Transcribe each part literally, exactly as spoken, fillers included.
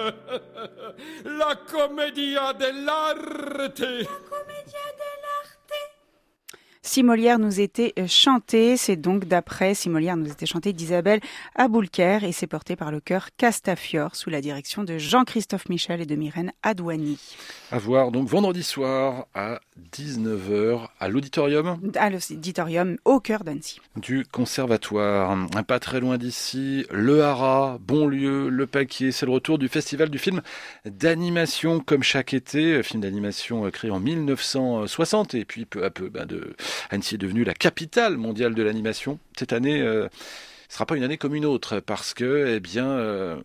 La commedia dell'arte. Si Molière nous était chanté, c'est donc d'après Si Molière nous était chanté d'Isabelle Aboulker et c'est porté par le chœur Castafiore sous la direction de Jean-Christophe Michel et de Myrène Adouani. À voir donc vendredi soir à dix-neuf heures à l'auditorium. À l'auditorium au cœur d'Annecy. Du conservatoire. Pas très loin d'ici, le Haras, Bonlieu, le Paquier. C'est le retour du festival du film d'animation comme chaque été. Film d'animation créé en mille neuf cent soixante et puis peu à peu, ben de... Annecy est devenue la capitale mondiale de l'animation. Cette année, euh, ce ne sera pas une année comme une autre parce que, eh bien, euh,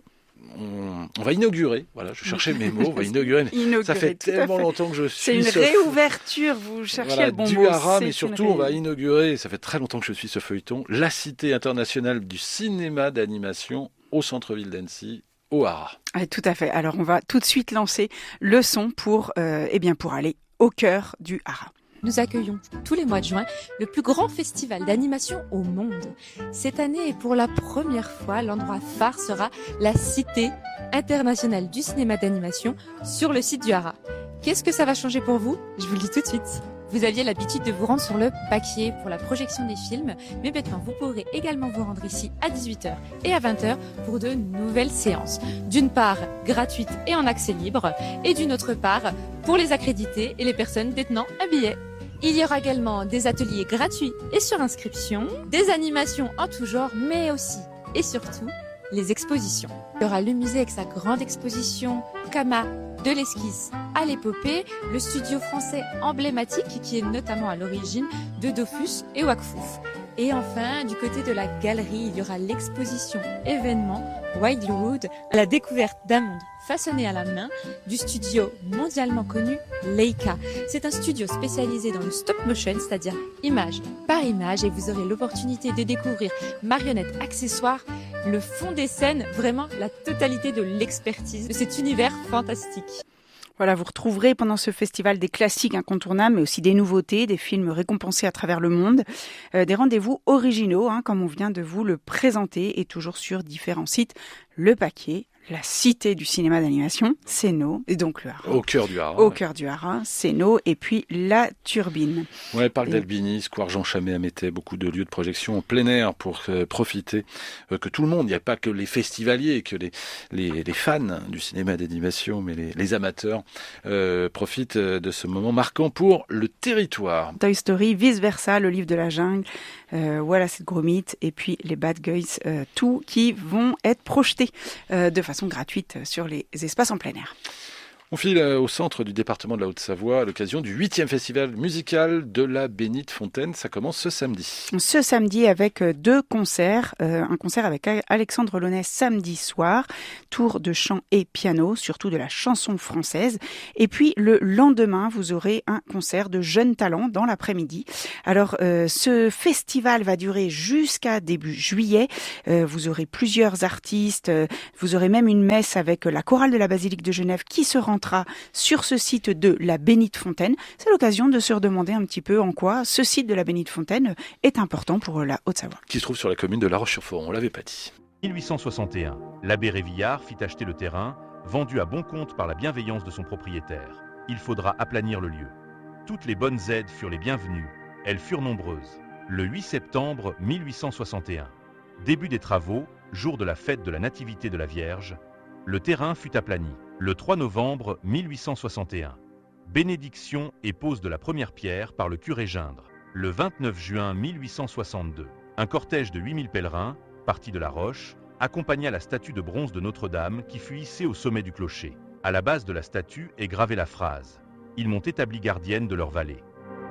on, on va inaugurer. Voilà, je cherchais mes mots. On va inaugurer. inaugurer ça fait tellement fait. longtemps que je suis. C'est une réouverture. Vous cherchez voilà, le bon du mot. Haras, mais surtout, on va inaugurer. Ça fait très longtemps que je suis ce feuilleton. La Cité internationale du cinéma d'animation au centre-ville d'Annecy. Au Haras. Ah, tout à fait. Alors, on va tout de suite lancer le son pour, euh, eh bien, pour aller au cœur du Haras. Nous accueillons tous les mois de juin le plus grand festival d'animation au monde. Cette année, et pour la première fois, l'endroit phare sera la Cité internationale du cinéma d'animation sur le site du Haras. Qu'est-ce que ça va changer pour vous ? Je vous le dis tout de suite. Vous aviez l'habitude de vous rendre sur le Paquier pour la projection des films, mais maintenant vous pourrez également vous rendre ici à dix-huit heures et à vingt heures pour de nouvelles séances. D'une part, gratuites et en accès libre, et d'une autre part, pour les accrédités et les personnes détenant un billet. Il y aura également des ateliers gratuits et sur inscription, des animations en tout genre, mais aussi et surtout les expositions. Il y aura le musée avec sa grande exposition Kama, de l'esquisse à l'épopée, le studio français emblématique qui est notamment à l'origine de Dofus et Wakfouf. Et enfin, du côté de la galerie, il y aura l'exposition événement Wildwood, à la découverte d'un monde façonné à la main du studio mondialement connu Leica. C'est un studio spécialisé dans le stop motion, c'est-à-dire image par image, et vous aurez l'opportunité de découvrir marionnettes, accessoires, le fond des scènes, vraiment la totalité de l'expertise de cet univers fantastique. Voilà, vous retrouverez pendant ce festival des classiques incontournables, mais aussi des nouveautés, des films récompensés à travers le monde, euh, des rendez-vous originaux, hein, comme on vient de vous le présenter, et toujours sur différents sites. Le Paquier, la Cité du cinéma d'animation, Céno, et donc le Haras. Au cœur du Haras. Au ouais. cœur du Haras, Céno, et puis la Turbine. Ouais, Parc et... d'Albini, Square Jean Chamet, Amétais, beaucoup de lieux de projection en plein air pour euh, profiter euh, que tout le monde, il n'y a pas que les festivaliers, que les, les, les fans du cinéma d'animation, mais les, les amateurs euh, profitent de ce moment marquant pour le territoire. Toy Story, Vice Versa, Le Livre de la Jungle, euh, Voilà cette Gromit, et puis les Bad Guys, euh, tout qui vont être projetés euh, de façon gratuite sur les espaces en plein air. On file au centre du département de la Haute-Savoie à l'occasion du huitième festival musical de la Bénite Fontaine. Ça commence ce samedi. Ce samedi avec deux concerts. Euh, un concert avec Alexandre Launay samedi soir, tour de chant et piano, surtout de la chanson française. Et puis le lendemain, vous aurez un concert de jeunes talents dans l'après-midi. Alors euh, ce festival va durer jusqu'à début juillet. Euh, vous aurez plusieurs artistes. Euh, vous aurez même une messe avec la chorale de la Basilique de Genève qui se rend sur ce site de la Bénite Fontaine. C'est l'occasion de se redemander un petit peu en quoi ce site de la Bénite Fontaine est important pour la Haute-Savoie. Qui se trouve sur la commune de La Roche-sur-Foron, on l'avait pas dit. mille huit cent soixante et un, l'abbé Révillard fit acheter le terrain, vendu à bon compte par la bienveillance de son propriétaire. Il faudra aplanir le lieu. Toutes les bonnes aides furent les bienvenues. Elles furent nombreuses. Le huit septembre mille huit cent soixante et un, début des travaux, jour de la fête de la Nativité de la Vierge, le terrain fut aplani. Le trois novembre mille huit cent soixante et un, bénédiction et pose de la première pierre par le curé Gindre. Le vingt-neuf juin mille huit cent soixante-deux, un cortège de huit mille pèlerins, partis de la Roche, accompagna la statue de bronze de Notre-Dame qui fut hissée au sommet du clocher. À la base de la statue est gravée la phrase « Ils m'ont établi gardienne de leur vallée ».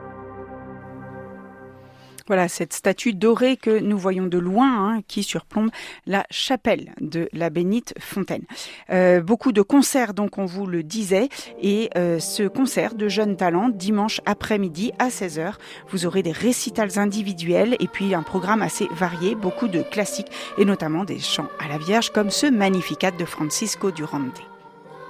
Voilà, cette statue dorée que nous voyons de loin, hein, qui surplombe la chapelle de la Bénite Fontaine. Euh, beaucoup de concerts, donc on vous le disait, et euh, ce concert de jeunes talents, dimanche après-midi à seize heures, vous aurez des récitals individuels et puis un programme assez varié, beaucoup de classiques et notamment des chants à la Vierge comme ce Magnificat de Francisco Durante.